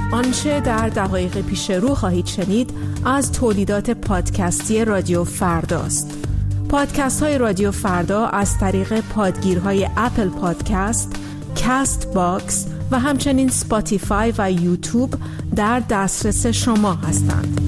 آنچه در دقایق پیش رو خواهید شنید از تولیدات پادکستی رادیو فرداست. پادکست های رادیو فردا از طریق پادگیرهای اپل پادکست، کست باکس و همچنین سپاتیفای و یوتیوب در دسترس شما هستند.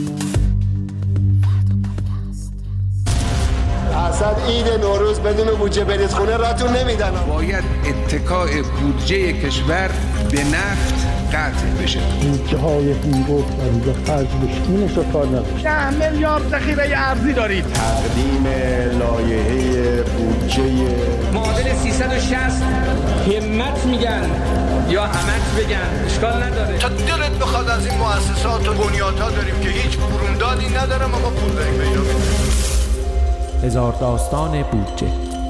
اصلا عید نوروز بدون بودجه برید خونه راتون نمیدن. باید اتکاء بودجه کشور به نفت قطع بشه. بودجه های هنگفت و خرج بشکونش رو کار نداشت. 10 میلیارد ذخیره ارزی دارید. تقدیم لایحه بودجه معادل 360 همت میگن یا همت بگن اشکال نداره. تا دلت بخواد از این مؤسسات و بنیادها داریم که هیچ برومدادی نداره ما پول داریم پیدا می‌کنیم. هزار داستان بودجه.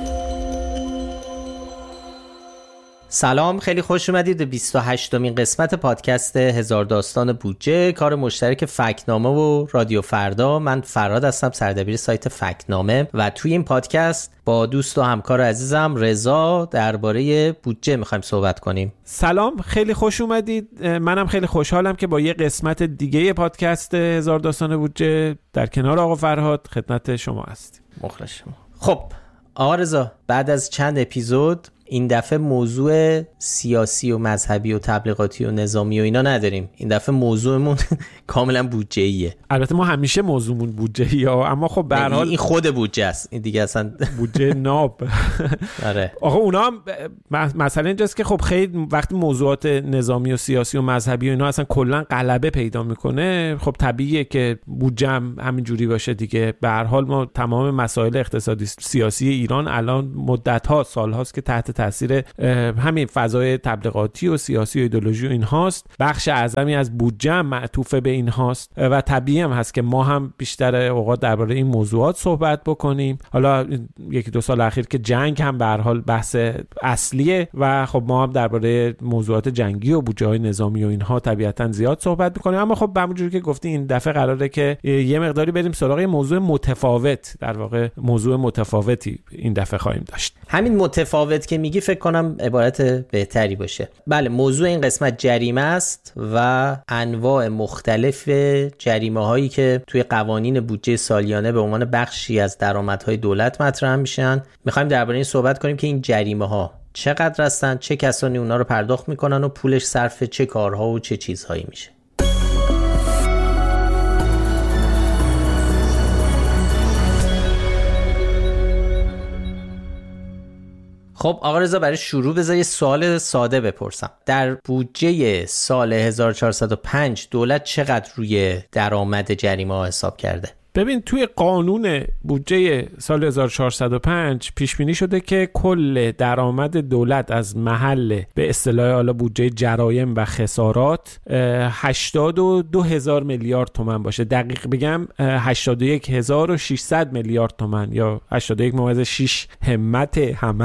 سلام، خیلی خوش اومدید به 28مین قسمت پادکست هزار داستان بودجه، کار مشترک فکت‌نامه و رادیو فردا. من فراد هستم، سردبیر سایت فکت‌نامه، و توی این پادکست با دوست و همکار عزیزم رضا درباره بودجه می‌خوایم صحبت کنیم. سلام، خیلی خوش اومدید. منم خیلی خوشحالم که با یه قسمت دیگه پادکست هزار داستان بودجه در کنار آقا فرهاد خدمت شما هستیم. مخلص شما. خب آقا رضا، بعد از چند اپیزود این دفعه موضوع سیاسی و مذهبی و تبلیغاتی و نظامی و اینا نداریم. این دفعه موضوعمون کاملا بودجه‌ایه. البته ما همیشه موضوعمون بودجه‌ایه، اما خب به هر حال این خود بودجه است، این دیگه اصلا بودجه ناب. آره آقا اونا هم مثلا اینجاست که خب خیلی وقتی موضوعات نظامی و سیاسی و مذهبی و اینا اصلا کلا غلبه پیدا میکنه، خب طبیعیه که بودجه هم همین جوری باشه دیگه. به هر حال ما تمام مسائل اقتصادی سیاسی ایران الان مدت‌ها سال‌هاست که تحت تاثیر همین فضای تبلیغاتی و سیاسی و ایدئولوژی و این هاست. بخش اعظمی از بودجه هم معطوف به این هاست و طبیعی هم هست که ما هم بیشتر اوقات درباره این موضوعات صحبت بکنیم. حالا یکی دو سال اخیر که جنگ هم به هر حال بحث اصلیه و خب ما هم درباره موضوعات جنگی و بودجه‌های نظامی و اینها طبیعتاً زیاد صحبت می‌کنیم. اما خب همونجوری که گفتی این دفعه قراره که یه مقداری بریم سراغ موضوع متفاوت. در واقع موضوع متفاوتی این دفعه خواهیم داشت. همین متفاوت که میگی فکر کنم عبارت بهتری باشه. بله، موضوع این قسمت جریمه است و انواع مختلف جریمه هایی که توی قوانین بودجه سالیانه به عنوان بخشی از درآمدهای دولت مطرح میشن. میخوایم درباره این صحبت کنیم که این جریمه ها چقدر هستن، چه کسانی اونا رو پرداخت میکنن و پولش صرف چه کارها و چه چیزهایی میشه. خب آقا رضا، برای شروع بذار یه سوال ساده بپرسم. در بودجه سال 1405 دولت چقدر روی درآمد جریمه ها حساب کرده؟ ببین، توی قانون بودجه سال 1405 پیش بینی شده که کل درآمد دولت از محل به اصطلاح حالا بودجه جرایم و خسارات 82,000 میلیارد تومان باشه. دقیق بگم 81,600 میلیارد تومان یا 81.6 همت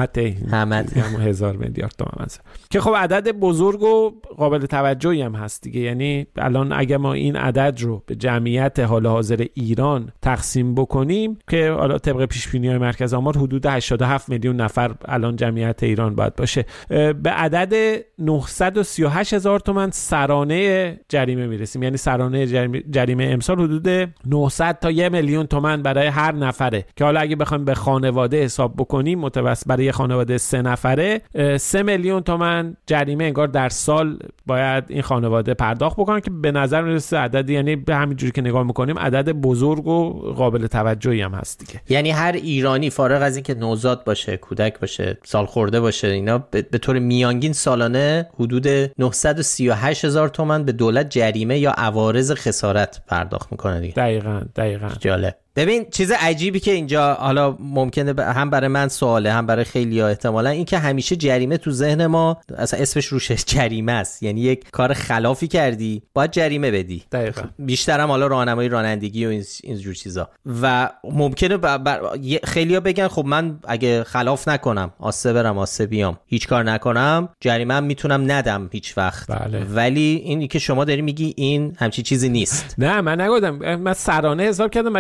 هزار میلیارد تومان است که خب عدد بزرگ و قابل توجهی هم هست دیگه. یعنی الان اگه ما این عدد رو به جمعیت حال حاضر ایران تقسیم بکنیم که حالا طبق پیش‌بینی‌های مرکز آمار حدود 87 میلیون نفر الان جمعیت ایران باید باشه، به عدد 938,000 تومان سرانه جریمه میرسیم. یعنی سرانه جریمه امسال حدود 900 تا 1 میلیون تومان برای هر نفره که حالا اگه بخوایم به خانواده حساب بکنیم متوسط برای خانواده 3 نفره 3 میلیون تومان جریمه انگار در سال باید این خانواده پرداخت بکنن که به نظر میرسه عددی، یعنی به همین جوری که نگاه میکنیم عدد بزرگ و قابل توجهی هم هست دیگه. یعنی هر ایرانی فارغ از این که نوزاد باشه، کودک باشه، سال خورده باشه، اینا به طور میانگین سالانه حدود 938,000 تومان به دولت جریمه یا عوارض خسارت پرداخت میکنه دیگه. دقیقاً. جالب. ببین چیز عجیبی که اینجا حالا ممکنه هم برای من سواله هم برای خیلی‌ها احتمالاً، این که همیشه جریمه تو ذهن ما اصلا اسمش روش جریمه است، یعنی یک کار خلافی کردی باید جریمه بدی. دقیقاً. بیشتر هم حالا راهنمایی رانندگی و این جور چیزا و ممکنه خیلی‌ها بگن خب من اگه خلاف نکنم، آسه برم آسه بیام، هیچ کار نکنم، جریمه هم میتونم ندم هیچ وقت. بله. ولی اینی که شما داری میگی این همچین چیزی نیست. نه من نگفتم، من سرانه حساب کردم برای اینکه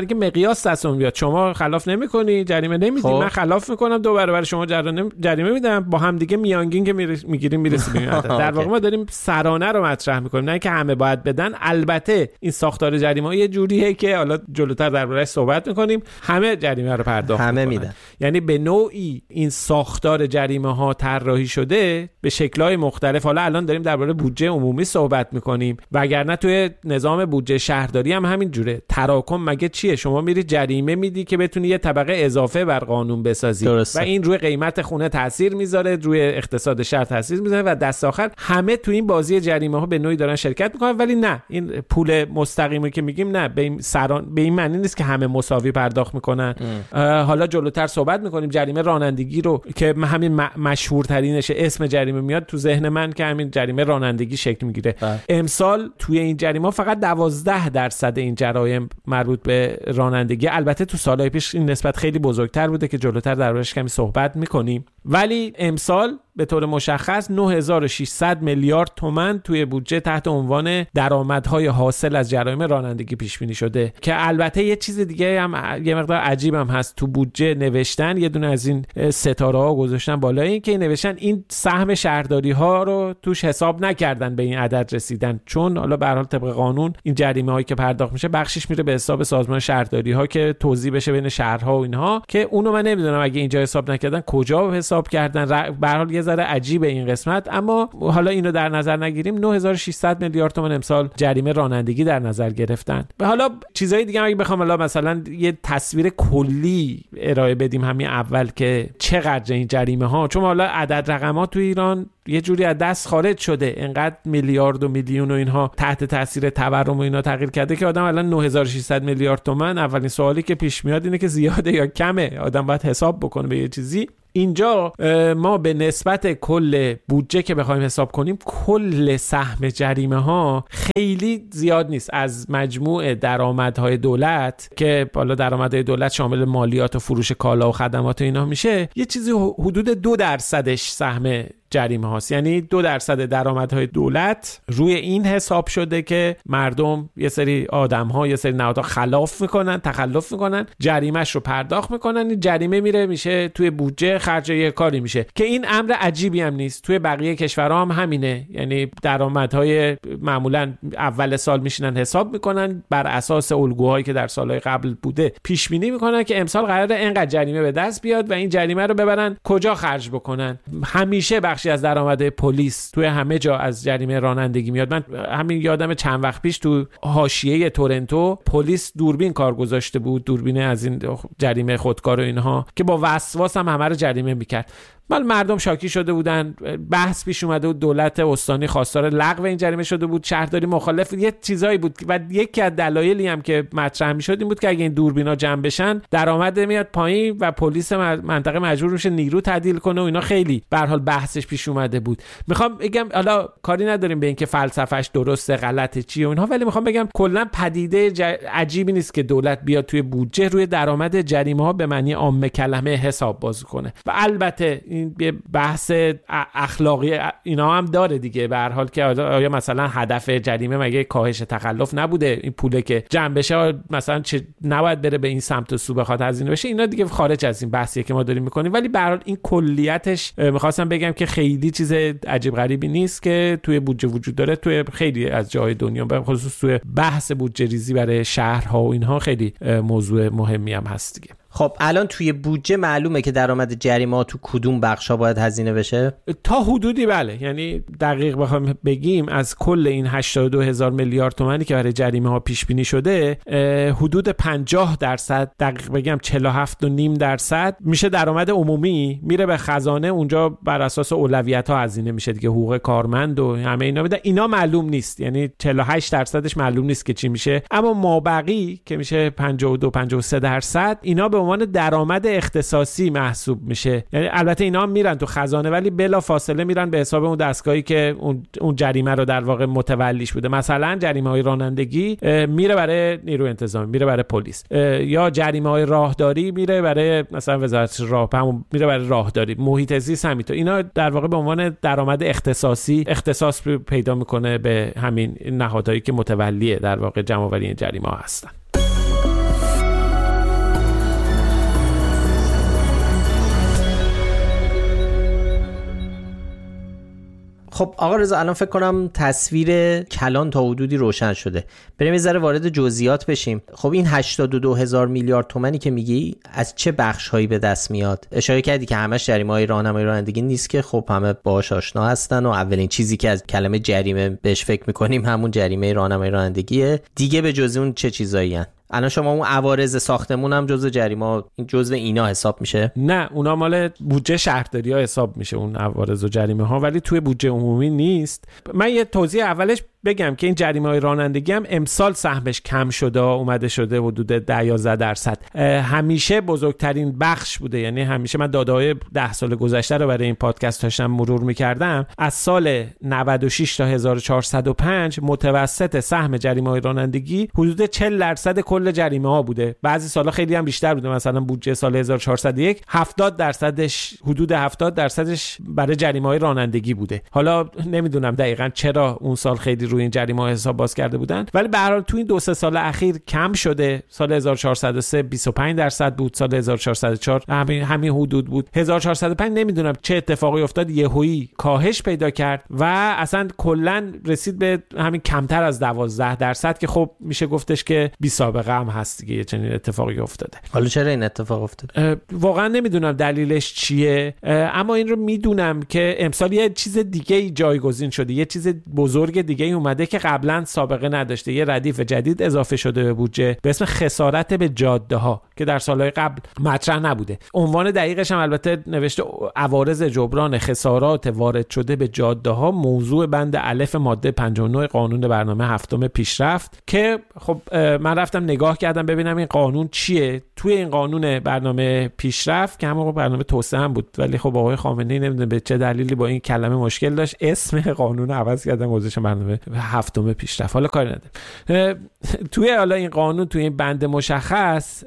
قیاس دستمون بیاد. شما خلاف نمی‌کنی، جریمه نمیدی، من خلاف می‌کنم، 2 برابر شما جریمه میدم، با هم دیگه میانگین که میگیریم میرسیم به این عدد. در واقع ما داریم سرانه رو مطرح می‌کنیم، نه که همه باید بدن. البته این ساختار جریمه یه جوریه که حالا جلوتر درباره‌اش صحبت می‌کنیم، همه جریمه رو پرداخت همه میدن. یعنی به نوعی این ساختار جریمه ها طراحی شده به شکل‌های مختلف. حالا الان داریم درباره بودجه عمومی صحبت می‌کنیم، وگرنه توی نظام بودجه شهرداری هم همین جوره. تراکم مگه چیه؟ شما میری جریمه میدی که بتونی یه طبقه اضافه بر قانون بسازی. درسته. و این روی قیمت خونه تاثیر میذاره، روی اقتصاد شهر تاثیر میذاره و دست آخر همه تو این بازی جریمه ها به نوعی دارن شرکت میکنن. ولی نه، این پول مستقیمی که میگیم نه، به این معنی نیست که همه مساوی پرداخت میکنن. حالا جلوتر صحبت میکنیم. جریمه رانندگی رو که همین مشهورترینشه، اسم جریمه میاد تو ذهن من که همین جریمه رانندگی شکل میگیره. امسال توی این جریمه فقط 12% این جرایم مربوط به رانندگی. البته تو سالهای پیش این نسبت خیلی بزرگتر بوده که جلوتر دربارش کمی صحبت میکنیم. ولی امسال به طور مشخص 9600 میلیارد تومان توی بودجه تحت عنوان درآمدهای حاصل از جرایم رانندگی پیش بینی شده. که البته یه چیز دیگه هم یه مقدار عجیب هم هست، تو بودجه نوشتن یه دونه از این ستاره ها گذاشتن بالای این که نوشتن این سهم شهرداری ها رو توش حساب نکردن به این عدد رسیدن، چون حالا به هر حال طبق قانون این جریمه هایی که پرداخت میشه بخشش میره به حساب سازمان شهرداری ها که توزیع بشه بین شهرها و اینها، که اونو من نمیدونم اگه اینجا حساب نکردن کجا حساب کردن. به هر حال یه ذره عجیبه این قسمت. اما حالا اینو در نظر نگیریم، 9600 میلیارد تومان امسال جریمه رانندگی در نظر گرفتن. و حالا چیزای دیگه اگه بخوام حالا مثلا یه تصویر کلی ارائه بدیم همین اول که چقدر این جریمه ها، چون حالا عدد رقمات تو ایران یه جوری از دست خارج شده، انقدر میلیارد و میلیون و اینها تحت تاثیر تورم و اینا تغییر کرده که آدم الان 9600 میلیارد تومان، اولین سوالی که پیش میاد اینه که زیاده یا کمه. آدم باید حساب بکنه به یه چیزی. اینجا ما به نسبت کل بودجه که بخوایم حساب کنیم، کل سهم جریمه ها خیلی زیاد نیست از مجموع درآمدهای دولت، که بالا درآمدهای دولت شامل مالیات و فروش کالا و خدمات و اینا میشه، یه چیزی حدود 2% سهم جریمه هاست. یعنی 2% درآمدهای دولت روی این حساب شده که مردم، یه سری آدم ها، یه سری نهادها تخلف میکنن، جریمهش رو پرداخت میکنن، این جریمه میشه توی بودجه خرج یه کاری میشه. که این امر عجیبی هم نیست، توی بقیه کشورها هم همینه. یعنی درآمدهای معمولا اول سال میشینن حساب میکنن، بر اساس الگوهایی که در سالهای قبل بوده پیش بینی میکنن که امسال قراره اینقدر جریمه به دست بیاد و این جریمه رو ببرن کجا خرج بکنن. همیشه بخشی از درآمد پلیس توی همه جا از جریمه رانندگی میاد. من همین یادم چند وقت پیش تو حاشیه تورنتو پلیس دوربین کار گذاشته بود، دوربین از این جریمه خودکار و اینها، که با وسواس هم همه رو جریمه میکرد. مردم شاکی شده بودن، بحث پیش اومده بود، دولت استانی خواستار لغو این جریمه شده بود، شهرداری مخالف، یه چیزایی بود. و یکی از دلایلی هم که مطرح میشد این بود که اگه این دوربینا جمع بشن درآمد میاد پایین و پلیس منطقه مجبور میشه نیرو تعدیل کنه و اینا. خیلی به هر حال بحثش پیش اومده بود. میخوام بگم حالا کاری نداریم به این که فلسفهش درسته غلطه چیه و اینها، ولی میخوام بگم کلا پدیده عجیبی نیست که دولت بیاد توی بودجه روی درآمد جریمه ها به معنی عام کلمه حساب باز کنه. و البته این یه بحث اخلاقی اینا هم داره دیگه، به هر حال که آیا مثلا هدف جریمه مگه کاهش تخلف نبوده؟ این پوله که جمع بشه مثلا چه نباید بره به این سمت و سو بخواد هزینه بشه؟ اینا دیگه خارج از این بحثیه که ما داریم میکنیم. ولی به هر حال این کلیتش میخواستم بگم که خیلی چیز عجیب غریبی نیست که توی بودجه وجود داره. توی خیلی از جای دنیا به خصوص توی بحث بودجه ریزی برای شهرها و اینها خیلی موضوع مهمی هم هست دیگه. خب الان توی بودجه معلومه که درآمد جریمه ها تو کدوم بخشا باید هزینه بشه؟ تا حدودی بله. یعنی دقیق بخوام بگیم از کل این 82,000 میلیارد تومانی که برای جریمه ها پیش بینی شده، حدود 50%، دقیق بگم 47.5% میشه درآمد عمومی، میره به خزانه، اونجا بر اساس اولویت ها هزینه میشه دیگه، حقوق کارمند و همه اینا میده. اینا معلوم نیست، یعنی 48% معلوم نیست که چی میشه. اما مابقی که میشه 52-53%، اینا به عنوان درآمد اختصاصی محسوب میشه. یعنی البته اینا هم میرن تو خزانه ولی بلا فاصله میرن به حساب اون دستگاهی که اون جریمه رو در واقع متولیش بوده. مثلا جریمه های رانندگی میره برای نیروی انتظامی، میره برای پلیس، یا جریمه های راهداری میره برای مثلا وزارت راه، همون میره برای راهداری. محیط زیست همینطور. اینا در واقع به عنوان درآمد اختصاصی اختصاص پیدا میکنه به همین نهادهایی که متولی در واقع جمع آوری این جریمه ها هستن. خب آقا رضا الان فکر کنم تصویر کلان تا حدودی روشن شده. بریم یه ذره وارد جزئیات بشیم. خب این 82,000 میلیارد تومانی که میگی از چه بخش‌هایی به دست میاد؟ اشاره کردی که همش جریمه‌های راهنمایی رانندگی نیست که خب همه باهاش آشنا هستن و اولین چیزی که از کلمه جریمه بهش فکر می‌کنیم همون جریمه راهنمایی رانندگیه. دیگه به جز اون چه چیزایی هستن؟ الان شما اون عوارض ساختمون هم جزء جریمه، جزء اینا حساب میشه؟ نه، اونا مال بودجه شهرداری‌ها حساب میشه اون عوارض و جریمه ها، ولی توی بودجه عمومی نیست. من یه توضیح اولش بگم که این جریمه‌های رانندگی هم امسال سهمش کم شده، اومده شده حدود 10-11%. همیشه بزرگترین بخش بوده، یعنی همیشه من داده‌های 10 سال گذشته رو برای این پادکست داشتم مرور می‌کردم. از سال 96 تا 1405 متوسط سهم جریمه‌های رانندگی حدود 40% کل جریمه‌ها بوده. بعضی سال‌ها خیلی هم بیشتر بوده، مثلا بودجه سال 1401 70%، حدود 70%ش برای جریمه‌های رانندگی بوده. حالا نمیدونم دقیقاً چرا اون سال خیلی روی این جریمه‌ها حساب باز کرده بودن، ولی به هر حال تو این 2-3 سال اخیر کم شده. سال 1403 25% بود، سال 1404 همین حدود بود. 1405 نمیدونم چه اتفاقی افتاد یهویی کاهش پیدا کرد و اصلا کلا رسید به همین کمتر از 12% که خب میشه گفتش که بی سابقه هم هست دیگه، چنین اتفاقی افتاده. حالا چرا این اتفاق افتاد؟ واقعا نمیدونم دلیلش چیه، اما این رو میدونم که امسال یه چیز دیگه جایگزین شده، یه چیز بزرگ دیگه اومده که قبلا سابقه نداشته. یه ردیف جدید اضافه شده به بودجه به اسم خسارت به جاده‌ها که در سالهای قبل مطرح نبوده. عنوان دقیقش هم البته نوشته عوارض جبران خسارات وارد شده به جاده‌ها، موضوع بند الف ماده 59 قانون برنامه هفتم پیشرفت، که خب من رفتم نگاه کردم ببینم این قانون چیه. توی این قانون برنامه پیشرفت که همون برنامه توسعه هم بود، ولی خب آقای خامنه‌ای نمیدونه به چه دلیلی با این کلمه مشکل داشت، اسم قانون عوض کردن گذاشتن برنامه هفتم پیشرفت. حالا کاری نداره. توی حالا این قانون توی این بند مشخص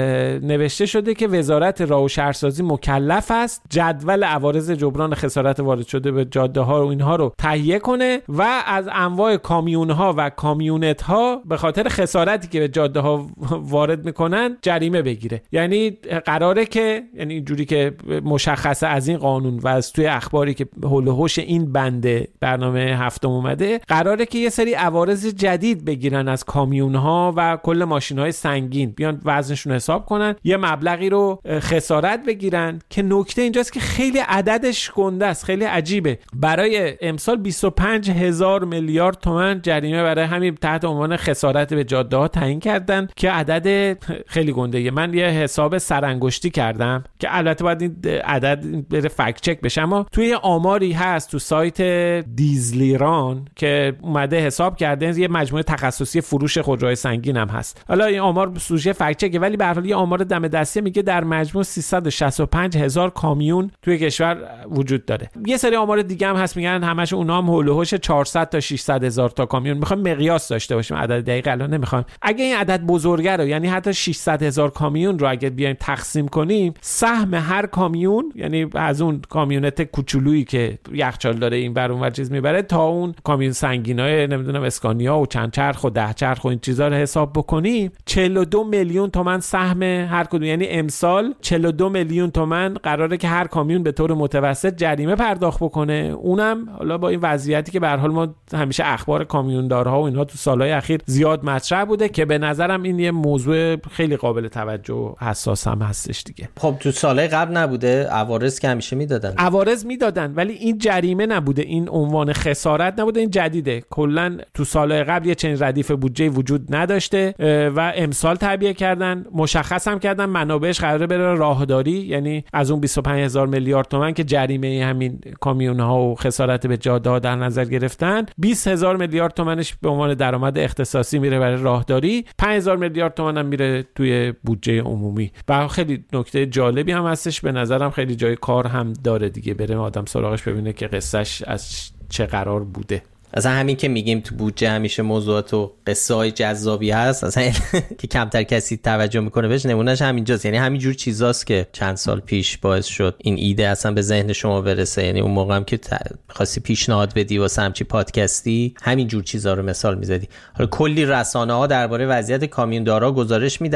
نوشته شده که وزارت راه و شهرسازی مکلف است جدول عوارض جبران خسارت وارد شده به جاده ها و اینها رو تهیه کنه و از انواع کامیون ها و کامیونت ها به خاطر خسارتی که به جاده ها وارد میکنن جریمه بگیره. یعنی قراره که، یعنی اینجوری که مشخصه از این قانون و از توی اخباری که حول و حوش این بند برنامه هفتم اومده، قراره که یه سری عوارض جدید بگیرن از کامیون ها و کل ماشین های سنگین، بیان وزنشون حساب کنن، یه مبلغی رو خسارت بگیرن. که نکته اینجاست که خیلی عددش گنده است، خیلی عجیبه. برای امسال 25,000 میلیارد تومان جریمه برای همین تحت عنوان خسارت به جاده ها تعیین کردن که عدد خیلی گنده. من یه حساب سرانگشتی کردم که البته باید این عدد بره فکت چک بشه، اما توی یه آماری هست تو سایت دیزلیران که اومده حساب کرده، یه مجموعه تخصصی فروش خودروهای سنگین هم هست. حالا این آمار سوژه فکت چکه، ولی به هر حال یه آمار دم دستی میگه در مجموع 365,000 کامیون توی کشور وجود داره. یه سری آمار دیگه هم هست میگن همش اونها هم هول و هوش 400 تا 600,000 تا کامیون. میخوام مقیاس داشته باشیم، عدد دقیق الان نمیخوام. اگه این عدد بزرگه رو، یعنی حتی 600,000 کامیون رو اگه بیایم تقسیم کنیم، سهم هر کامیون، یعنی از اون کامیونت کوچولویی که یخچال داره این بر اون ور چیز میبره تا اون کامیون سنگینای نمیدونم اسکانیا و چند چرخ و 10 چرخ و این چیزا رو حساب بکنیم، 42 میلیون تومان سهم هر کدوم. یعنی امسال 42 میلیون تومان قراره که هر کامیون به طور متوسط جریمه پرداخت بکنه. اونم حالا با این وضعیتی که به هر حال ما همیشه اخبار کامیوندارها و اینها تو سالهای اخیر زیاد مطرح بوده که به نظرم این یه موضوع خیلی قابل توجه و حساس هم هستش دیگه. خب تو سالهای قبل نبوده عوارض که همیشه میدادن؟ عوارض میدادن ولی این جریمه نبوده، این عنوان خسارت نبوده، این جدیده. کلا تو سالهای قبل یه چنین ردیف بودجه وجود نداشته و امسال تعبیه کردن، مشخص هم کردن منابعش قراره بره راهداری. یعنی از اون 25,000 میلیارد تومان که جریمه همین کامیون ها و خسارت به جاده ها در نظر گرفتن، 20,000 میلیارد تومانش به عنوان درآمد اختصاصی میره برای راهداری، 5,000 میلیارد تومان هم میره توی بودجه عمومی. و خیلی نکته جالبی هم هستش، به نظرم خیلی جای کار هم داره دیگه، بره آدم سراغش ببینه که قصهش از چه قرار بوده. اصلا همین که میگیم تو بودجه همیشه موضوعات و قصه های جذابی هست، اصلا که کمتر کسی توجه میکنه بهش، نمونهش همینجاست. یعنی همینجور چیزاست که چند سال پیش باعث شد این ایده اصلا به ذهن شما برسه. یعنی اون موقع هم که خواستی پیشنهاد بدی واسه همچین پادکستی، همینجور چیزا رو مثال میزدی. حالا کلی رسانه‌ها درباره وضعیت کامیوندارا گزارش میدن،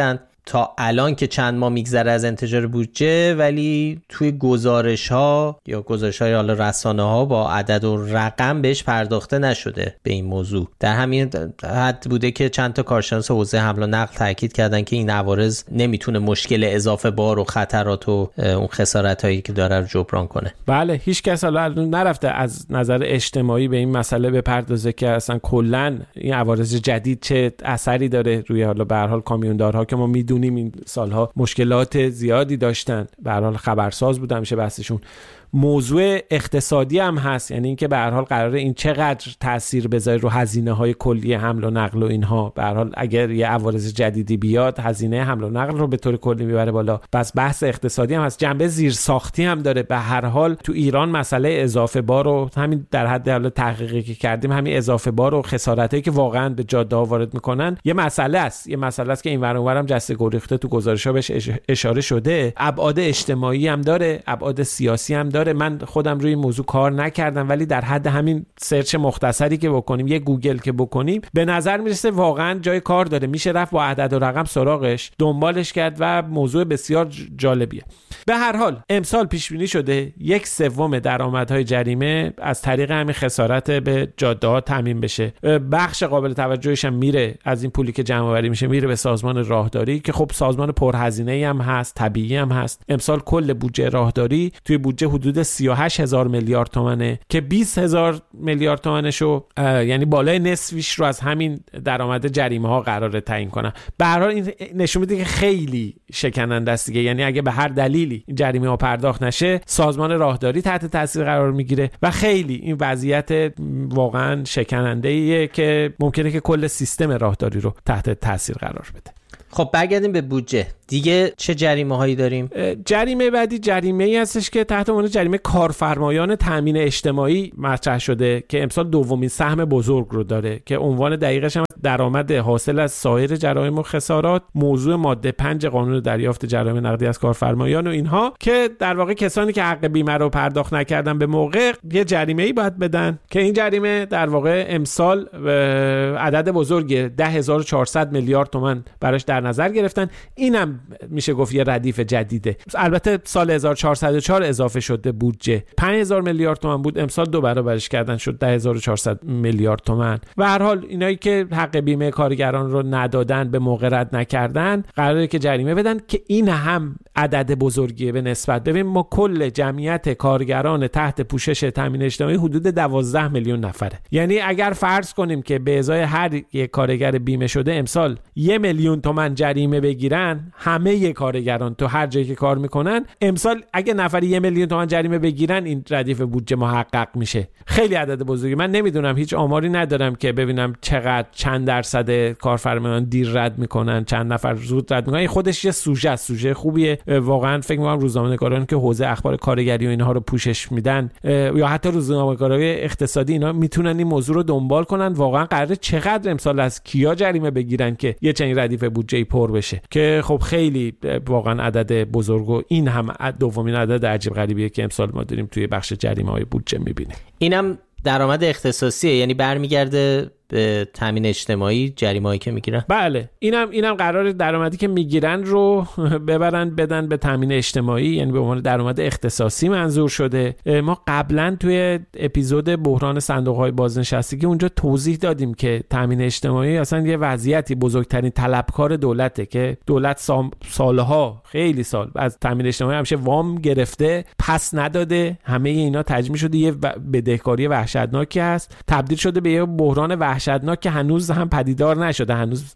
تا الان که چند ماه میگذره از انتشار بودجه، ولی توی گزارش‌ها یا گزارش‌های حالا رسانه‌ها با عدد و رقم بهش پرداخته نشده به این موضوع. در همین حد بوده که چند تا کارشناس حوزه حمل و نقل تاکید کردن که این عوارض نمیتونه مشکل اضافه بار و خطرات و اون خسارتایی که داره رو جبران کنه. بله، هیچ کس حالا نرفته از نظر اجتماعی به این مسئله بپردازه که اصلا کلا این عوارض جدید چه اثری داره روی حالا به هر حال کامیوندارها که ما میدونیم این سالها مشکلات زیادی داشتن، به هر حال خبرساز بودن میشه بحثشون. موضوع اقتصادی هم هست، یعنی اینکه به هر حال قراره این چقدر تاثیر بذاره رو هزینه‌های کلی حمل و نقل و اینها. به هر حال اگر یه عوارض جدیدی بیاد هزینه حمل و نقل رو به طور کلی میبره بالا. پس بحث اقتصادی هم هست، جنبه زیرساختی هم داره. به هر حال تو ایران مسئله اضافه بار رو همین در حد حالا تحقیقی که کردیم، همین اضافه بار و خسارتایی که واقعا به جاده‌ها وارد میکنن یه مسئله است که این ور اونور هم جسته گریخته تو گزارش‌ها بهش اشاره شده. ابعاد اجتماعی هم داره، ابعاد سیاسی هم داره. من خودم روی این موضوع کار نکردم، ولی در حد همین سرچ مختصری که بکنیم، یه گوگل که بکنیم، به نظر میرسه واقعا جای کار داره. میشه رفت با عدد و رقم سراغش، دنبالش کرد و موضوع بسیار جالبیه. به هر حال امسال پیش بینی شده 1/3 درآمدهای جریمه از طریق همین خسارت به جاده‌ها تامین بشه. بخش قابل توجهش هم میره از این پولی که جمع آوری میشه میره به سازمان راهداری که خب سازمان پرهزینه‌ای هم هست، طبیعی هم هست. امسال کل بودجه راهداری توی بودجه حدود 38,000 میلیارد تومانه که 20,000 میلیارد تومانشو یعنی بالای نصفش رو از همین درآمد جریمه ها قراره تعیین کنن. به هر حال این نشون میده که خیلی شکننده است دیگه. یعنی اگه به هر دلیلی این جریمه ها پرداخت نشه، سازمان راهداری تحت تاثیر قرار میگیره و خیلی این وضعیت واقعا شکننده ایه که ممکنه که کل سیستم راهداری رو تحت تاثیر قرار بده. خب برگردیم به بودجه. دیگه چه جریمه هایی داریم؟ جریمه بعدی جریمه‌ای هستش که تحت عنوان جریمه کارفرمایان تامین اجتماعی مطرح شده که امسال دومین سهم بزرگ رو داره که عنوان دقیقش هم درآمد حاصل از سایر جرایم و خسارات، موضوع ماده 5 قانون دریافت جرایم نقدی از کارفرمایان و اینها، که در واقع کسانی که حق بیمه رو پرداخت نکردن به موقع یه جریمه‌ای باید بدن که این جریمه در واقع امسال عدد بزرگی 10,400 میلیارد تومان براش در نظر گرفتن. اینم میشه گفت یه ردیف جدیده. البته سال 1404 اضافه شده بودجه 5,000 میلیارد تومان بود، امسال 2 برابرش کردن شد 10,400 میلیارد تومان. و هر حال اینایی که حق بیمه کارگران رو ندادن، به موقع رد نکردن، قراره که جریمه بدن که این هم عدد بزرگیه به نسبت. ببین ما کل جمعیت کارگران تحت پوشش تامین اجتماعی حدود 12 میلیون نفره. یعنی اگر فرض کنیم که به ازای هر یک کارگر بیمه شده امسال 1 میلیون تومان جریمه بگیرن، همه کارگران تو هر جایی که کار میکنن، امسال اگه نفری 1 میلیون تومان جریمه بگیرن این ردیف بودجه محقق میشه. خیلی عدد بزرگی. من نمیدونم، هیچ آماری ندارم که ببینم چند درصد کارفرمایان دیر رد میکنن، چند نفر زود رد میکنن. خودش یه سوژه خوبیه. واقعا فکر میکنم روزنامه‌نگارانی که حوزه اخبار کارگری و اینها رو پوشش میدن یا حتی روزنامه‌نگارای اقتصادی اینا میتونن این موضوع رو دنبال کنن. واقعا قراره چقدر امسال از کیا جریمه بگیرن که یه چنین ردیف بودجه‌ای پر بشه، که خب خیلی واقعا عدد بزرگ و این هم دومین عدد عجیب غریبیه که امسال ما داریم توی بخش جریمه‌های بودجه می‌بینیم. اینم درآمد اختصاصیه، یعنی برمیگرده به تامین اجتماعی جریمه‌ای که میگیرن. بله، اینم قراره درآمدی که میگیرن رو بدن به تامین اجتماعی، یعنی به عنوان درآمد اختصاصی منظور شده. ما قبلا توی اپیزود بحران صندوق‌های بازنشستگی اونجا توضیح دادیم که تامین اجتماعی اصلا یه وضعیتی بزرگترین طلبکار دولته که دولت سالها، خیلی سال از تامین اجتماعی همیشه وام گرفته، پس نداده. همه اینا تجمیع شده یه بدهکاری وحشتناکی هست، تبدیل شده به یه بحران وحشتناک که هنوز هم پدیدار نشده. هنوز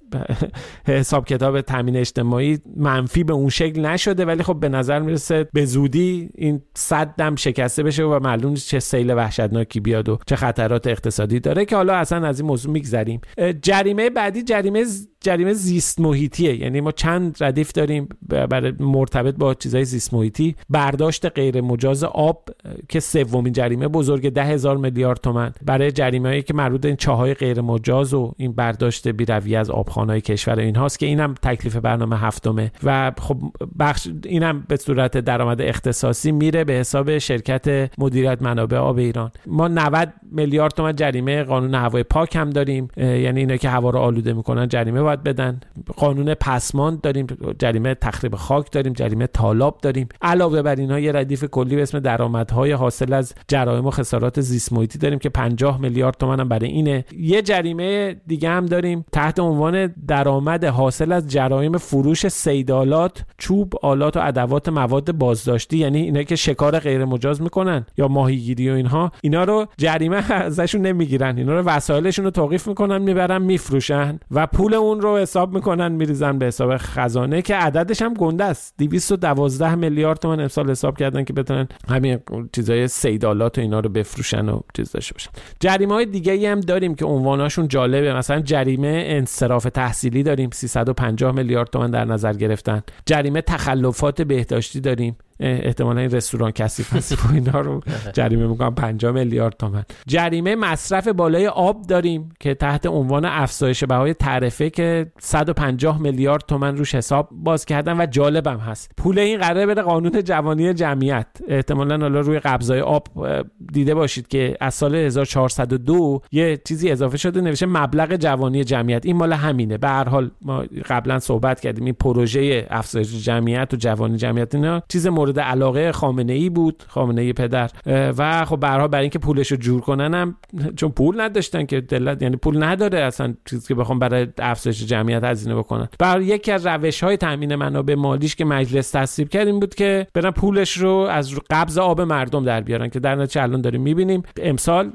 حساب کتاب تامین اجتماعی منفی به اون شکل نشده، ولی خب به نظر میرسه به زودی این سدم شکسته بشه و معلوم نیست چه سیل وحشتناکی بیاد و چه خطرات اقتصادی داره، که حالا اصلا از این موضوع میگذریم. جریمه بعدی جریمه زیست محیطیه. یعنی ما چند ردیف داریم برای مرتبط با چیزای زیست محیطی. برداشت غیر مجاز آب که سومین جریمه بزرگ 10,000 میلیارد تومان، برای جریمه‌ای که مربوط به این چاهای غیر مجاز و این برداشت بی‌رویه از آبخانه‌های کشور اینهاست که اینم تکلیف برنامه هفتمه. و خب بخش اینم به صورت درآمد اختصاصی میره به حساب شرکت مدیریت منابع آب ایران. ما 90 میلیارد تومان جریمه قانون هوای پاک هم داریم، یعنی اینا که هوا رو آلوده میکنن جریمه باید بدن. قانون پسماند داریم، جریمه تخریب خاک داریم، جریمه تالاب داریم. علاوه بر اینها یه ردیف کلی به اسم درآمدهای حاصل از جرایم و خسارات زیست محیطی داریم که 50 میلیارد تومان هم برای اینه. یه جریمه دیگه هم داریم تحت عنوان درآمد حاصل از جرایم فروش صیدآلات، چوب، آلات و ادوات مواد بازداشتی، یعنی اینا که شکار غیر مجاز میکنن یا ماهیگیری و اینها، اینا رو جریمه ازشون نمیگیرن، اینا رو وسایلشون رو توقیف میکنن، میبرن میفروشن و پول اون رو حساب میکنن میریزن به حساب خزانه که عددش هم گنده است. 212 میلیارد تومان امسال حساب کردن که بتونن همین چیزای صیدآلات و اینا رو بفروشن و چیز داشته باشن. جریمه‌های دیگه‌ای هم داریم که عنواناشون جالبه، مثلا جریمه انصراف تحصیلی داریم 350 میلیارد تومان در نظر گرفتن. جریمه تخلفات بهداشتی داریم، احتمالاً این رستوران کثیف و اینا رو جریمه میکنن 50 میلیارد تومان. جریمه مصرف بالای آب داریم که تحت عنوان افزایش بهای تعرفه که 150 میلیارد تومان روش حساب باز کردن و جالبم هست پول این قراره بره قانون جوانی جمعیت. احتمالاً حالا روی قبضای آب دیده باشید که از سال 1402 یه چیزی اضافه شده نوشته مبلغ جوانی جمعیت، این مال همینه. به هر حال ما قبلا صحبت کردیم این پروژه افزایش جمعیت و جوانی جمعیت اینا چیز مورد علاقه خامنه‌ای بود، خامنه‌ای پدر، و خب به هر حال برای اینکه پولشو جور کنن هم چون پول نداشتن که دلت، یعنی پول نداره اصلا چیزی که بخوام برای افزایش جمعیت هزینه بکنن. برای یکی از روش‌های تامین منابع مالیش که مجلس تصویب کرد این بود که برن پولش رو از قبض آب مردم در بیارن که در نتیجه الان داریم می‌بینیم امسال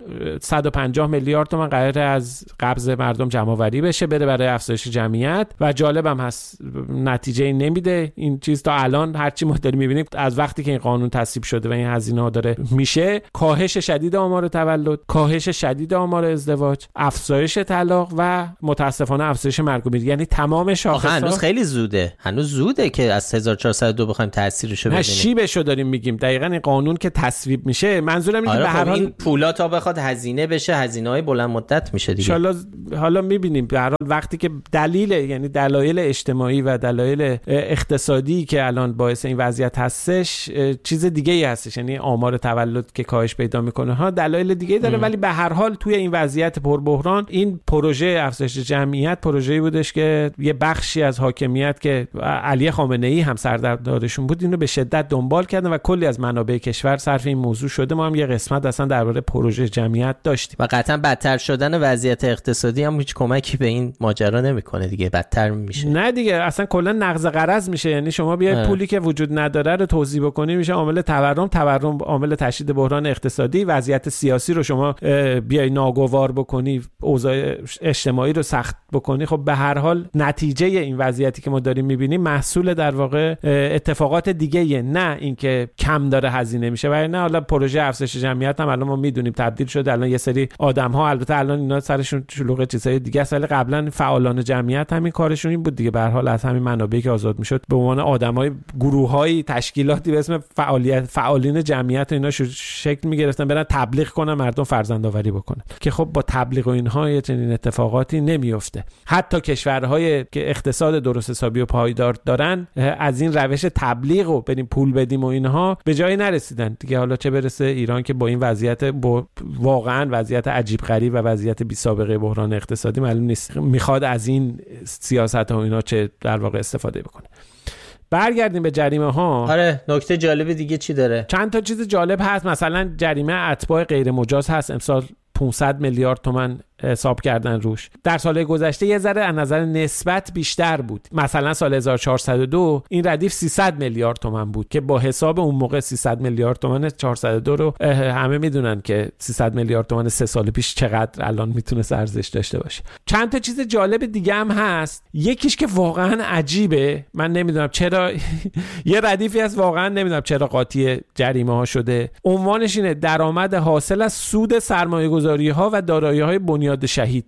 150 میلیارد تومان قراره از قبض مردم جمع‌آوری بشه بره برای افزایش جمعیت و جالبم هست نتیجه نمیده این چیز تا الان. هرچی ما داریم می‌بینیم از وقتی که این قانون تصویب شده و این هزینه‌ها داره میشه، کاهش شدید آمار تولد، کاهش شدید آمار ازدواج، افزایش طلاق و متاسفانه افزایش مرگ و میری، یعنی تمام شاخص‌ها. هنوز خیلی زوده، هنوز زوده که از 1402 بخوایم تاثیرشو ببینیم. شیبشو داریم میگیم. دقیقاً این قانون که تصویب میشه منظورم اینه که به هر حال این پولا تا بخواد هزینه بشه هزینه‌های بلند مدت میشه دیگه. ان حالا میبینیم به هر حال وقتی که یعنی دلایل اجتماعی و دلایل اقتصادی که الان باعث این وضعیت هستش چیز دیگه ای هستش، یعنی آمار تولد که کاهش پیدا میکنه ها دلایل دیگه ای داره. ولی به هر حال توی این وضعیت پربحران این پروژه افزایش جمعیت پروژه‌ای بودش که یه بخشی از حاکمیت که علی خامنه‌ای هم سردارشون بود اینو به شدت دنبال کردن و کلی از منابع کشور صرف این موضوع شده. ما هم یه قسمت اصلا درباره پروژه جمعیت داشتیم و قطعا بدتر شدن وضعیت اقتصادی هم هیچ کمکی به این ماجرا نمیکنه دیگه، بدتر میشه. نه دیگه اصلا کلا نقض قرض میشه، یعنی شما بیاید پولی که وجود نداره رو توزیع بکنی میشه عامل تورم عامل تشدید بحران اقتصادی، وضعیت سیاسی رو شما بیای ناگوار بکنی، اوضاع اجتماعی رو سخت بکنی. خب به هر حال نتیجه این وضعیتی که ما داریم میبینیم محصول در واقع اتفاقات دیگه، نه اینکه کم داره هزینه میشه. و نه حالا پروژه افزایش جمعیت هم الان ما میدونیم تبدیل شده، الان یه سری آدم‌ها البته الان اینا سرشون شلوغ چیزای دیگه است ولی قبلا فعالان جمعیت همین کارشون این بود دیگه. به هر حال از همین منابعی که آزاد میشد به عنوان آدمای گروه‌های تشکیلاتی به اسم فعالین جمعیت اینا شکل میگرفتن برن تبلیغ کنن مردم فرزندآوری بکنن که خب با تبلیغ و اینها چنین اتفاقاتی نمیفته. حتی کشورهایی که اقتصاد درست حسابی و پایدار دارن از این روش تبلیغ و بریم پول بدیم و اینها به جایی نرسیدن دیگه. حالا چه برسه ایران که با این وضعیت واقعا وضعیت عجیب غریب و وضعیت بی سابقه بحران اقتصادی معلوم نیست میخواد از این سیاست ها اینا چه در واقع استفاده بکنه. برگردیم به جریمه ها. آره نکته جالب دیگه چی داره؟ چند تا چیز جالب هست. مثلا جریمه اتباع غیر مجاز هست، امسال 500 میلیارد تومان حساب کردن روش. در سال گذشته یه ذره از نظر نسبت بیشتر بود. مثلا سال 1402 این ردیف 300 میلیارد تومان بود که با حساب اون موقع 300 میلیارد تومان 402 رو همه میدونن که 300 میلیارد تومان 3 سال پیش چقدر الان میتونه ارزش داشته باشه. چند تا چیز جالب دیگه هم هست. یکیش که واقعا عجیبه، من نمیدونم چرا یه ردیفی هست واقعا نمیدونم چرا قاطی جریمه ها شده. عنوانش اینه درآمد حاصل از سود سرمایه‌گذاری ها و دارایی‌های بنیاد شهید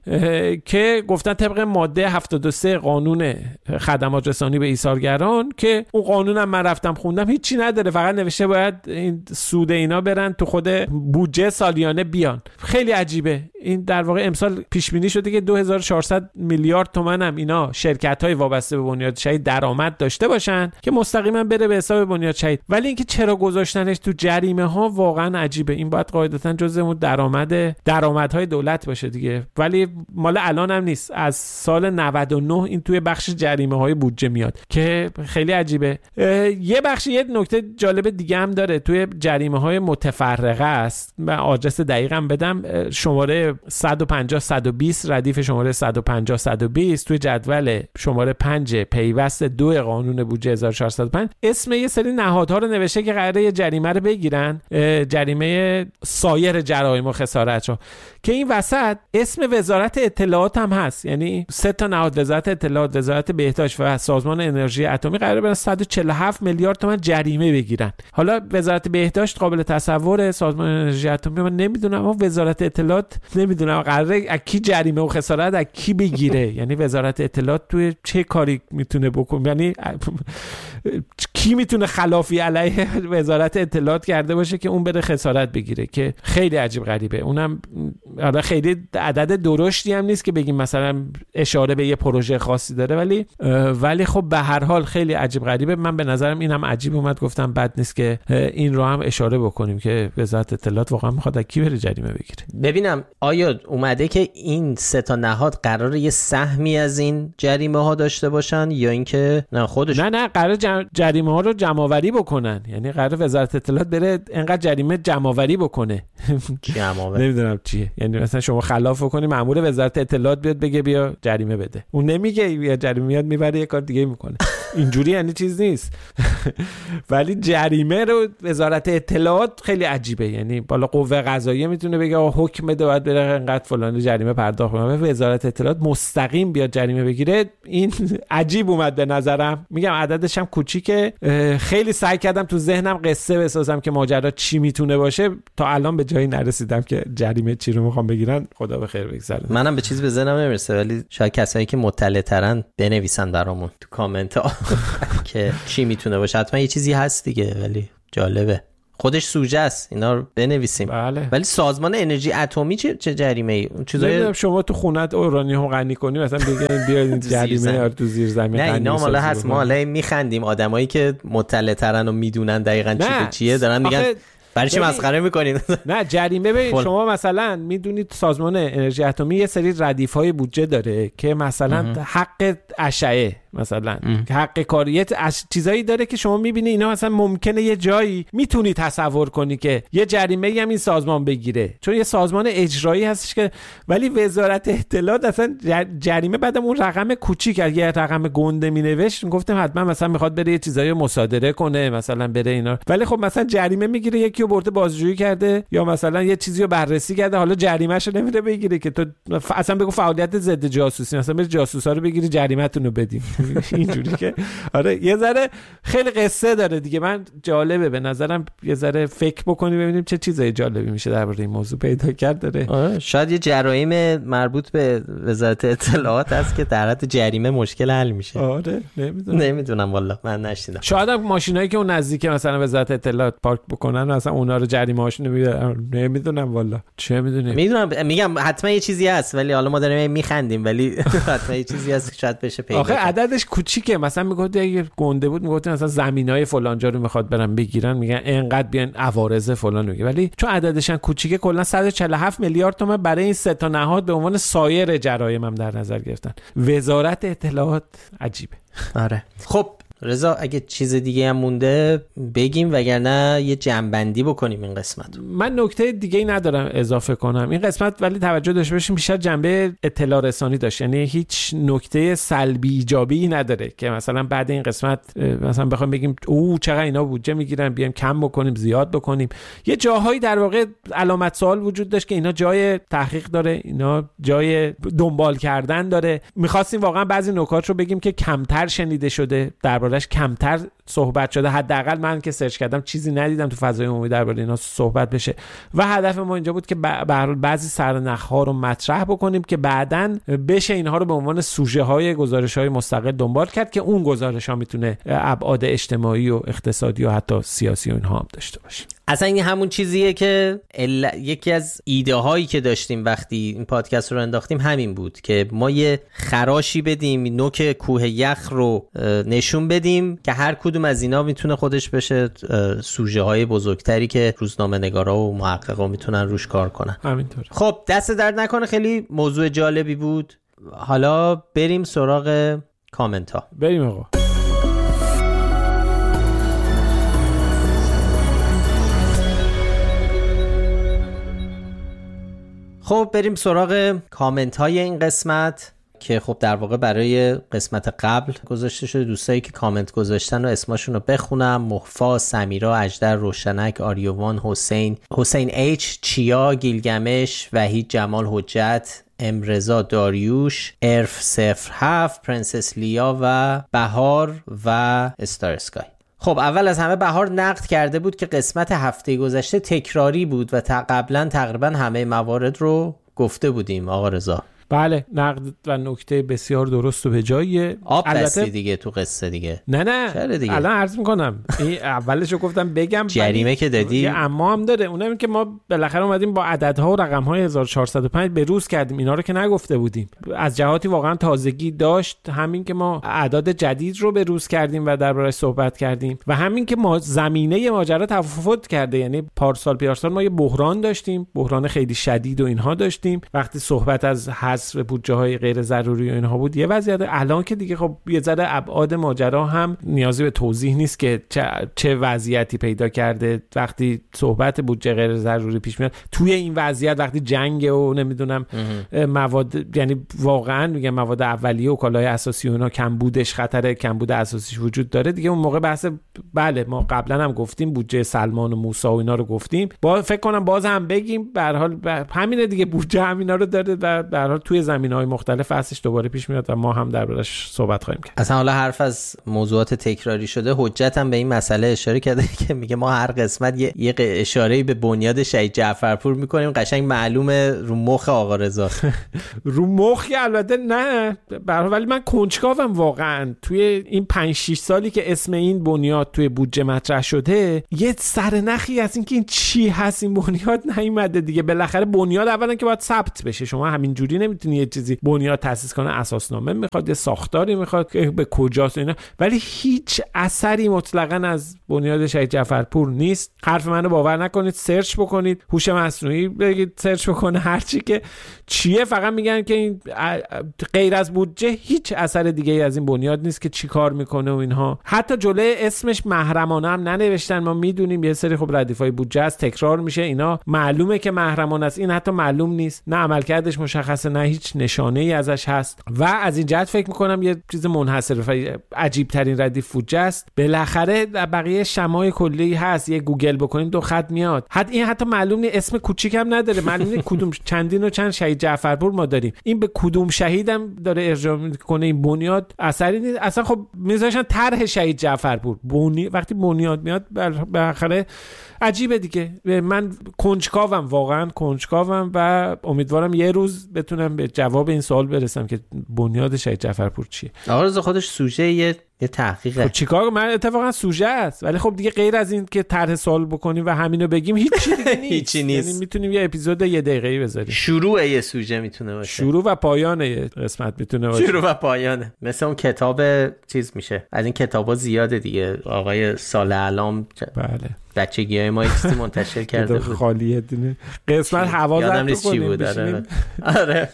که گفتن طبق ماده 73 قانون خدمات رسانی به ایثارگران که اون قانونم من رفتم خوندم هیچی نداره، فقط نوشته باید این سود اینا برن تو خود بودجه سالیانه بیان. خیلی عجیبه. این در واقع امسال پیش بینی شده که 2400 میلیارد تومان هم اینا شرکت‌های وابسته به بنیاد شهید درآمد داشته باشن که مستقیما بره به حساب بنیاد شهید. ولی اینکه چرا گذاشتنش تو جریمه ها واقعا عجیبه. این باید قاعدتاً جزء اون درآمدهای دولت باشه دیگه. دیگه، ولی مال الان هم نیست، از سال 99 این توی بخش جریمه های بودجه میاد که خیلی عجیبه. یه بخش، یه نکته جالب دیگه هم داره توی جریمه های متفرقه است. من آدرس دقیقم بدم، شماره 150 120 ردیف شماره 150 120 توی جدول شماره 5 پیوست 2 قانون بودجه 1405 اسم یه سری نهادها رو نوشته که قراره یه جریمه رو بگیرن، جریمه سایر جرایم و خسارت رو، که این وسط اسم وزارت اطلاعات هم هست. یعنی 3 تا نهاد، وزارت اطلاعات، وزارت بهداشت و سازمان انرژی اتمی، قراره برن 147 میلیارد تومان جریمه بگیرن. حالا وزارت بهداشت قابل تصوره، سازمان انرژی اتمی من نمیدونم، اما وزارت اطلاعات نمیدونم قراره از کی جریمه و خسارت از کی بگیره. یعنی وزارت اطلاعات توی چه کاری میتونه بکنه؟ یعنی کی میتونه خلافی علیه وزارت اطلاعات کرده باشه که اون بره خسارت بگیره؟ که خیلی عجیب غریبه. اونم حالا خیلی عدد درشتی هم نیست که بگیم مثلا اشاره به یه پروژه خاصی داره، ولی خب به هر حال خیلی عجیب غریبه. من به نظرم اینم عجیب اومد، گفتم بد نیست که این رو هم اشاره بکنیم که وزارت اطلاعات واقعا میخواد از کی بره جریمه بگیره. ببینم آیا اومده که این 3 تا نهاد قراره یه سهمی از این جریمه ها داشته باشن یا اینکه نه خودش؟ نه قرار جریمه ها رو جمع آوری بکنن. یعنی قرار وزارت اطلاعات بره انقدر جریمه جمع آوری بکنه. نمیدونم چیه. یعنی مثلا شما خلاف کنی، مأمور وزارت اطلاعات بیاد بگه بیا جریمه بده، اون نمیگه بیا جریمه، میاد میبره یه کار دیگه میکنه. اینجوری یعنی چیز نیست. ولی جریمه رو وزارت اطلاعات خیلی عجیبه. یعنی بالا قوه قضاییه میتونه بگه حکم بده باید بره انقدر فلان جریمه پرداخت کنه، وزارت اطلاعات مستقیم بیاد جریمه بگیره. این عجیب اومد به نظرم. میگم عددش هم کوچیکه. خیلی سعی کردم تو ذهنم قصه بسازم که ماجرا چی میتونه باشه، تا الان به جایی نرسیدم که جریمه چی رو میخوام بگیرن. خدا به خیر بگذره. منم به چیز به ذهنم نمیرسه، ولی شاید کسایی که مطلع ترن بنویسن برامون تو کامنت ها که چی میتونه باشه. حتما یه چیزی هست دیگه، ولی جالبه، خودش سوژه است، اینا رو بنویسیم. بله. ولی سازمان انرژی اتمی چه جریمه ای؟ اون چیزای شما تو خونت اورانیوم غنی کنی مثلا بگین بیاین جریمه رو تو زیر زمین نه اینا مالا هست. ما حالا میخندیم، آدمایی که مطلع ترن و میدونن دقیقاً چی به چیه دارن میگن برای چی مسخره میکنین؟ نه جریمه ببین شما مثلا میدونید سازمان انرژی اتمی یه سری ردیف‌های بودجه داره که مثلا حق اشعه، مثلا حق کاریت از چیزایی داره که شما میبینی اینا مثلا ممکنه یه جایی میتونی تصور کنی که یه جریمه هم این سازمان بگیره، چون یه سازمان اجرایی هستش که، ولی وزارت اطلاعات اصلا جریمه بعدم اون رقم کوچیک یه رقم گنده مینوشت، گفتم حتما مثلا میخواد بره یه چیزایی مصادره کنه، مثلا بره اینا، ولی خب مثلا جریمه میگیره یکی رو برده بازجویی کرده یا مثلا یه چیزی رو بررسی کرده، حالا جریمه‌شو نمیره بگیره که تو اصلا بگو فعالیت ضد جاسوسی، مثلا بری جاسوسا رو بگیری جریمه‌تون رو بدیم. اینجوری که آره یه ذره خیلی قصه داره دیگه. من جالبه به نظرم یه ذره فکر بکنیم ببینیم چه چیزای جالبی میشه درباره این موضوع پیدا کرد داره. آره شاید یه جرایم مربوط به وزارت اطلاعات هست که در حد جریمه مشکل حل میشه. آره نمیدونم والله من نشیدم. شاید هم ماشینایی که اون نزدیک مثلا وزارت اطلاعات پارک بکنن مثلا اونا رو جریمه هاشون نمیدونم والله چه میدونم میگم حتما یه چیزی هست، ولی حالا ما داریم میخندیم، ولی حتما یه چیزی هست که شاید بشه پیدا کرد. آخه عددش کوچیکه، مثلا میگفت اگه گنده بود میگفت مثلا زمینای فلان جا رو میخواد برن بگیرن، میگن اینقدر بیان عوارض فلان میگه، ولی چون عددش کوچیکه کلا 147 میلیارد تومان برای این 3 تا نهاد به عنوان سایر جرایم هم در نظر گرفتن. وزارت اطلاعات عجیبه. آره خب رضا اگه چیز دیگه هم مونده بگیم، وگرنه یه جمع‌بندی بکنیم این قسمت. من نکته دیگه‌ای ندارم اضافه کنم این قسمت، ولی توجه داشته باشیم بیشتر جنبه اطلاع رسانی داشت، یعنی هیچ نکته سلبی ایجابی نداره که مثلا بعد این قسمت مثلا بخوام بگیم او چقدر اینا بودجه میگیرن بیام کم بکنیم زیاد بکنیم. یه جاهایی در واقع علامت سوال وجود داشت که اینا جای تحقیق داره، اینا جای دنبال کردن داره. می‌خواستیم واقعا بعضی نکات رو بگیم که کمتر شنیده شده، دربارش کمتر صحبت شده. حداقل من که سرچ کردم چیزی ندیدم تو فضای عمومی درباره اینا صحبت بشه و هدف ما اینجا بود که به هر حال بعضی سرنخ‌ها رو مطرح بکنیم که بعداً بشه اینها رو به عنوان سوژه‌های گزارش‌های مستقل دنبال کرد که اون گزارش‌ها میتونه ابعاد اجتماعی و اقتصادی و حتی سیاسی و اینها هم داشته باشه. اصلا این همون چیزیه که یکی از ایده هایی که داشتیم وقتی این پادکست رو انداختیم همین بود که ما یه خراشی بدیم، نوک کوه یخ رو نشون بدیم که هر کدوم کدوم از اینا میتونه خودش بشه سوژه های بزرگتری که روزنامه‌نگارا و محققا میتونن روش کار کنن. همینطور. خب دست درد نکنه، خیلی موضوع جالبی بود. حالا بریم سراغ کامنت ها. بریم آقا. خب بریم سراغ کامنت های این قسمت که خب در واقع برای قسمت قبل گذاشته شده. دوستایی که کامنت گذاشتن و اسمشون رو بخونم: مخفا، سمیرا، اژدر، روشنک، آریوان، حسین اچ، چیا، گیلگمش، وحید، جمال، حجت، امرزا، داریوش، ارف 07، پرنسس لیا و بهار و استار اسکای. خب اول از همه بهار نقد کرده بود که قسمت هفته گذشته تکراری بود و قبلا تقریبا همه موارد رو گفته بودیم. آقا رضا بله، نقد و نکته بسیار درست و به جاییه. آب بستی دیگه تو قصه دیگه. نه الان عرض میکنم این اولشو گفتم بگم جریمه که دادی اما هم داره. اونم که ما بالاخره اومدیم با عددها و رقم‌های 1405 به روز کردیم، اینا رو که نگفته بودیم. از جهاتی واقعا تازگی داشت، همین که ما اعداد جدید رو به روز کردیم و درباره‌اش صحبت کردیم و همین که ما زمینه ماجرا تفاوت کرده. یعنی پارسال ما یه بحران داشتیم، بحران خیلی شدید و اینها داشتیم. وقتی صحبت از حذف بودجه‌های غیر ضروری و اینها بود یه وضعیت. الان که دیگه خب یه ذره ابعاد ماجرا هم نیازی به توضیح نیست که چه وضعیتی پیدا کرده وقتی صحبت بودجه غیر ضروری پیش میاد. توی این وضعیت وقتی جنگ و نمیدونم مواد، یعنی واقعا میگم مواد اولیه و کالای اساسی و اینا کمبودش، خطر کمبود اساسیش وجود داره دیگه. اون موقع بحث بله ما قبلا هم گفتیم بودجه سلمان و موسی و اینا رو گفتیم، فکر کنم باز هم بگیم. به هر حال همین دیگه، بودجه همینا رو داره و به هر حال توی زمینه‌های مختلف هستش، دوباره پیش میاد و ما هم دربارش صحبت خواهیم کرد. اصلا حالا حرف از موضوعات تکراری شده، حجت هم به این مسئله اشاره کرده که میگه ما هر قسمت یه اشاره‌ای به بنیاد شهید جعفرپور میکنیم، قشنگ معلومه رو مخ آقا رضا. رو مخ البته نه، ولی من کنجکاوم واقعا توی این 5-6 سالی که اسم این بنیاد توی بودجه مطرح شده یه سرنخی از این که این چی هست این بنیاد نیومده دیگه. بالاخره بنیاد اولا که باید ثبت بشه، شما همین جوری نمیتونی یه چیزی بنیاد تاسیس کنه، اساسنامه میخواد، یه ساختاری میخواد که به کجاست اینا، ولی هیچ اثری مطلقاً از بنیاد شهید جعفرپور نیست. حرف منو باور نکنید، سرچ بکنید، هوش مصنوعی بگید سرچ بکنه هر چی که چیه، فقط میگن که این غیر از بودجه هیچ اثر دیگه از این بنیاد نیست که چی کار میکنه و اینها. حتی جلوی اسمش محرمانه هم ننوشتن. ما میدونیم یه سری خب ردیفای بودجه است، تکرار میشه، اینا معلومه که محرمانه است، این حتی معلوم نیست، نه عملکردش مشخصه نه هیچ نشانه ای ازش هست و از این جهت فکر میکنم یه چیز منحصر به عجیب ترین ردیف بودجه است. بالاخره بقیه شمای کلی هست، یه گوگل بکنیم 2 خط میاد. این حتی معلوم نیست، اسم کوچیک هم نداره، معلوم نیست کدوم چندین و چند شهید جعفرپور ما داریم، این به کدوم شهیدم داره ارجاع میکنه این بنیاد، اثری نیست اصلا. خب میذاشن طرح شهید جعفرپور، وقتی بنیاد میاد بالاخره عجیبه دیگه. من کنجکاوم، واقعا کنجکاوم و امیدوارم یه روز بتونم به جواب این سوال برسم که بنیاد شهید جعفرپور چیه. آقا رضا خودش سوژه یه تحقیقه. خب چیکار؟ من اتفاقا سوژه است، ولی خب دیگه غیر از این که طرح سوال بکنیم و همینو بگیم هیچی دیگه نیست. هیچی نیست. یعنی میتونیم یه اپیزود 1 دقیقه‌ای بذاریم. شروع یه سوژه میتونه باشه، شروع و پایان یه قسمت میتونه باشه، شروع و پایانه. مثل اون کتاب چیز میشه، از این کتابا زیاده دیگه. آقای صالح علام بله بچگیای ما چیزی منتشر کرده بود، خالیه دونه قسمت حوازت بود. آره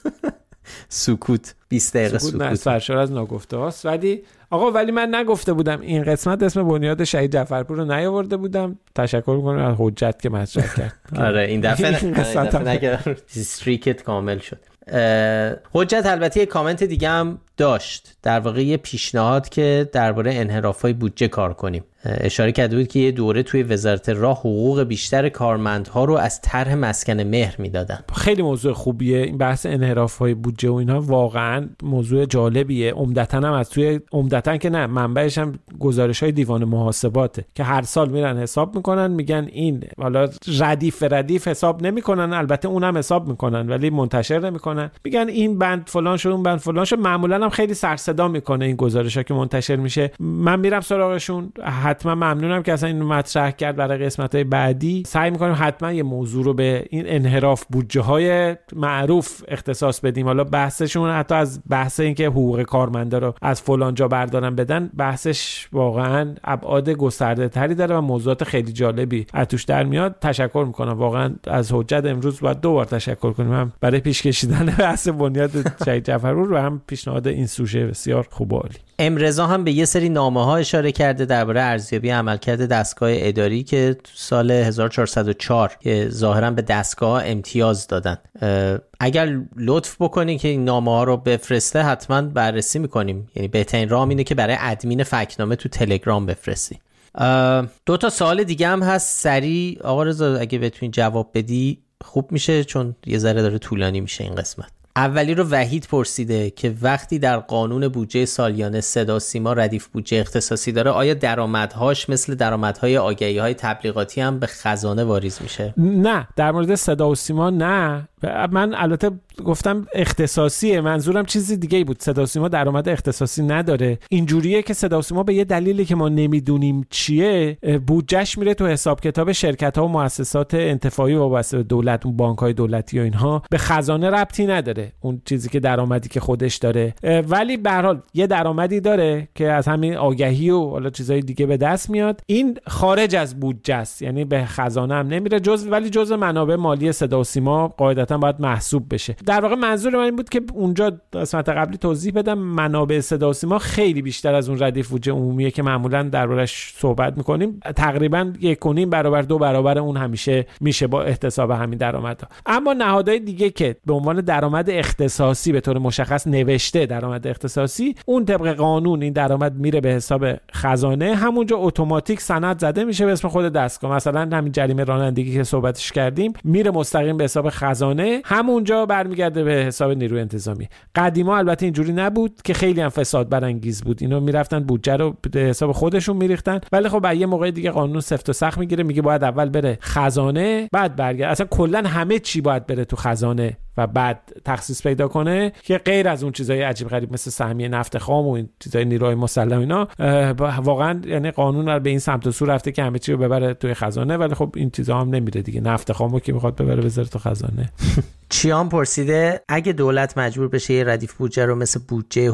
سکوت 20 دقیقه سکوت سرشار از ناگفته هاست. ولی من نگفته بودم این قسمت اسم بنیاد شهید جعفرپور رو نیاورده بودم. تشکر می‌کنم از حجت که مطرح کرد. آره این دفعه نگه استریکت کامل شد. حجت البته یه کامنت دیگه هم داشت، در واقع یه پیشنهاد که درباره انحراف‌های بودجه کار کنیم. اشاره کرده بود که یه دوره توی وزارت راه حقوق بیشتر کارمندها رو از طرح مسکن مهر میدادن. خیلی موضوع خوبیه این بحث انحراف‌های بودجه و اینها، واقعا موضوع جالبیه. عمدتاً که نه، منبعش هم گزارش‌های دیوان محاسباته که هر سال میرن حساب میکنن، میگن این حالا ردیف حساب نمیکنن، البته اونم حساب میکنن ولی منتشر نمیکنن، میگن این بند فلان شد اون بند فلان شد. معمولاً هم خیلی سر صدا میکنه این گزارش‌ها که منتشر میشه. من میرم سراغشون، حتما ممنونم که اصلا اینو مطرح کرد برای قسمت‌های بعدی. سعی می‌کنیم حتما یه موضوع رو به این انحراف بودجه‌های معروف اختصاص بدیم. حالا بحثشون حتی از بحث اینکه حقوق کارمندا رو از فلان جا بردارن بدن، بحثش واقعا ابعاد گسترده‌تری داره و موضوعات خیلی جالبی از توش در میاد. تشکر می‌کنم واقعا از حجت. امروز باید دوبار تشکر کنیم، هم برای پیش کشیدن بحث بنیاد شهید جعفرپور و هم پیشنهاد این سوژه بسیار خوب و عالی. امرضا هم به یه سری نامه‌ها اشاره کرده درباره ارزیابی عملکرد دستگاه اداری که تو سال 1404 که ظاهراً به دستگاه امتیاز دادن. اگر لطف بکنی که این نامه‌ها رو بفرسته حتما بررسی می‌کنیم. یعنی بهترین راه اینه که برای ادمین فکتنامه تو تلگرام بفرستی. 2 تا سوال دیگه هم هست، سریع آقا رضا اگه بتونی جواب بدی خوب میشه چون یه ذره داره طولانی میشه این قسمت. اولی رو وحید پرسیده که وقتی در قانون بودجه سالیانه صدا سیما ردیف بودجه اختصاصی داره، آیا درآمدهاش مثل درآمدهای آگهی‌های تبلیغاتی هم به خزانه واریز میشه؟ نه، در مورد صدا و سیما نه. من البته گفتم اختصاصیه، منظورم چیزی دیگه ای بود. صدا و سیما درآمد اختصاصی نداره. اینجوریه که صدا و سیما به یه دلیلی که ما نمیدونیم چیه، بودجهش میره تو حساب کتاب شرکت‌ها و مؤسسات انتفاعی وابسته به دولت، اون بانک‌های دولتی و اینها، به خزانه ربطی نداره اون چیزی که درآمدی که خودش داره. ولی به هر حال یه درآمدی داره که از همین آگهی و حالا چیزای دیگه به دست میاد. این خارج از بودجه است، یعنی به خزانه هم نمیره، ولی جزء منابع مالی صدا و سیما قاعدتاً باید محسوب بشه. در واقع منظور من این بود که اونجا قسمت قبلی توضیح بدم منابع صدا و سیما خیلی بیشتر از اون ردیف بودجه عمومیه که معمولاً دربارش صحبت می‌کنیم. تقریباً 1.5 برابر 2 برابر اون همیشه میشه با احتساب همین درآمدها. اما نهادهای دیگه که به عنوان درآمد اختصاصی به طور مشخص نوشته درآمد اختصاصی، اون طبق قانون این درآمد میره به حساب خزانه، همونجا اتوماتیک سند زده میشه به اسم خود دستگاه. مثلا همین جریمه رانندگی که صحبتش کردیم میره مستقیم به حساب خزانه، همونجا برمیگرده به حساب نیروی انتظامی. قدیما البته اینجوری نبود که خیلی هم فساد برانگیز بود، اینو میرفتن بودجه رو به حساب خودشون میریختن. ولی خب یه موقع دیگه قانون سفت و سخت میگیره، میگه باید اول بره خزانه بعد برگرده. اصلا کلا همه چی باید بره تو خزانه و بعد تخصیص پیدا کنه، که غیر از اون چیزای عجیب غریب مثل سهمیه نفت خام و این چیزای نیروهای مسلح اینا، واقعا یعنی قانون رو به این سمت و سو رفته که همه چی رو ببره توی خزانه. ولی خب این چیزا هم نمیره دیگه، نفت خامو که میخواد ببره بذاره تو خزانه. چیان پرسیده اگه دولت مجبور بشه یه ردیف بودجه رو مثل بودجه